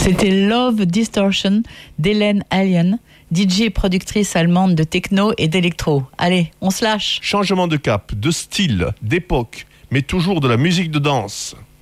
C'était Love Distortion d'Hélène Alien, DJ et productrice allemande de techno et d'électro. Allez, on se lâche. Changement de cap, de style, d'époque, mais toujours de la musique de danse.